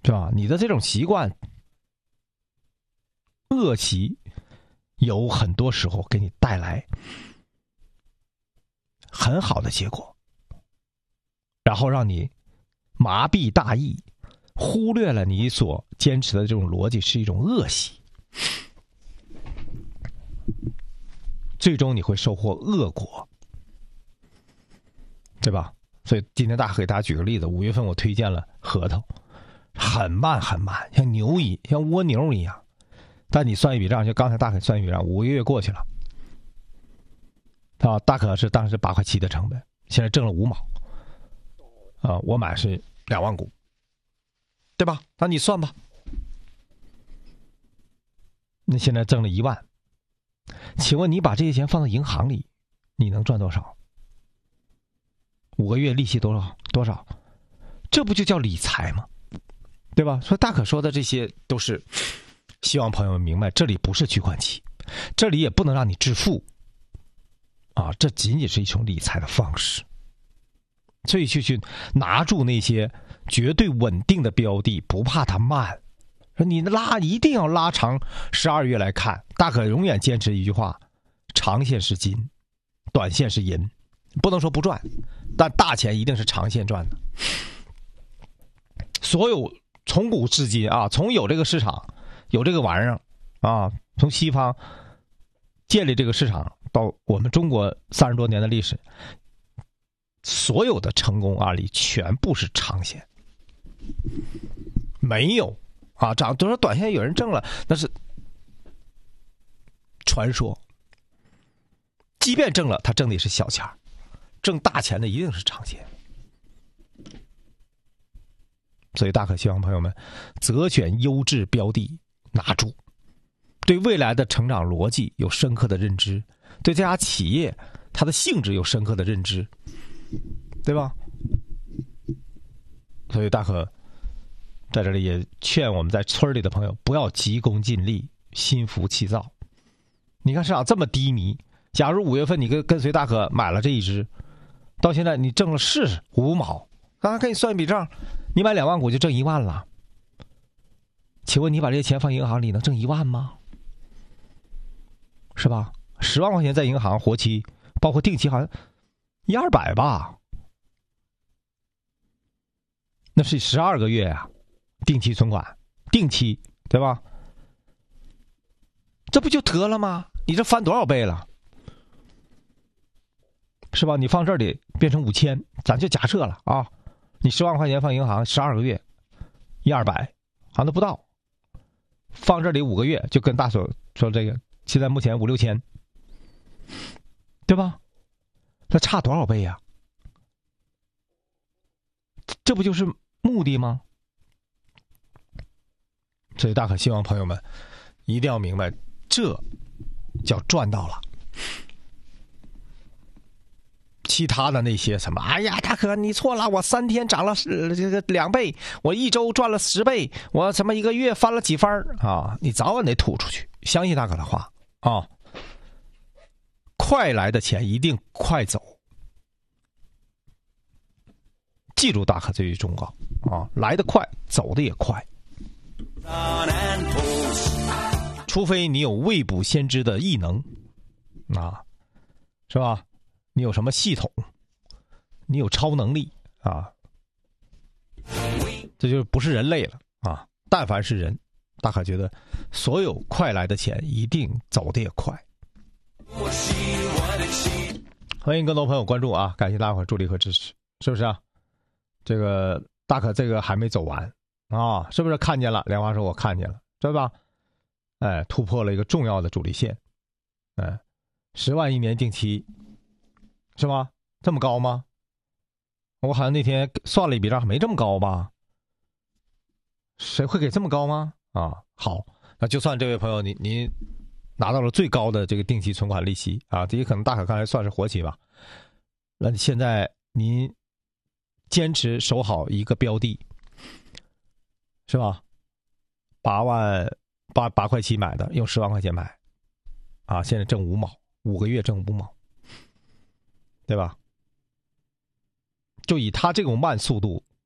是吧？你的这种习惯恶习，有很多时候给你带来很好的结果，然后让你麻痹大意，忽略了你所坚持的这种逻辑是一种恶习，最终你会收获恶果，对吧？所以今天给大家举个例子，5月份我推荐了核桃，很慢很慢，像蜗牛一样。但你算一笔账，就刚才大可算一笔账，5个月过去了，啊，大可是当时8块7的成本，现在挣了5毛，啊，我买是2万股，对吧？那你算吧，那现在挣了1万，请问你把这些钱放到银行里，你能赚多少？5个月利息多少？这不就叫理财吗？对吧？所以大可说的这些都是希望朋友们明白，这里不是取款机，这里也不能让你致富啊，这仅仅是一种理财的方式。所以去拿住那些绝对稳定的标的，不怕它慢，你一定要拉长12月来看。大可永远坚持一句话，长线是金，短线是银，不能说不赚，但大钱一定是长线赚的。所有从古至今啊，从有这个市场有这个玩意儿啊，从西方建立这个市场到我们中国30多年的历史，所有的成功案例全部是长线，没有啊，都说短线有人挣了，那是传说。即便挣了，他挣的也是小钱，挣大钱的一定是长线。所以大可希望朋友们择选优质标的拿住，对未来的成长逻辑有深刻的认知，对这家企业它的性质有深刻的认知，对吧？所以大可在这里也劝我们在村里的朋友不要急功近利，心浮气躁。你看市场这么低迷，假如5月份你跟随大可买了这一只，到现在你挣了是5毛，刚才给你算一笔账，你买2万股就挣1万了。请问你把这些钱放银行里能挣1万吗？是吧？10万块钱在银行活期，包括定期好像100-200吧，那是12个月啊，定期存款，定期，对吧？这不就得了吗？你这翻多少倍了？是吧？你放这里变成5000，咱就假设了啊，你10万块钱放银行12个月，100-200，好像都不到。放这里5个月，就跟大所说这个，现在目前5-6千，对吧？那差多少倍呀？这不就是目的吗？所以大可希望朋友们一定要明白，这叫赚到了。其他的那些什么，哎呀，大可你错了，我3天涨了这个2倍，我1周赚了10倍，我什么1个月翻了几番啊？你早晚得吐出去，相信大可的话啊！快来的钱一定快走，记住大可这句忠告啊！来得快，走的也快，除非你有未卜先知的异能啊，是吧？你有什么系统，你有超能力啊，这就不是人类了啊！但凡是人，大可觉得所有快来的钱一定走得也快。欢迎更多朋友关注啊，感谢大伙助力和支持，是不是啊？这个大可这个还没走完啊，是不是看见了？莲花说我看见了，对吧？哎，突破了一个重要的主力线，哎，10万1年定期。是吧？这么高吗？我好像那天算了一笔账，没这么高吧？谁会给这么高吗？啊，好，那就算这位朋友您拿到了最高的这个定期存款利息啊，这也可能大可刚才算是活期吧。那现在您坚持守好一个标的，是吧？8块7买的，用10万块钱买，啊，现在挣5毛，5个月挣5毛。对吧？就以他这种慢速度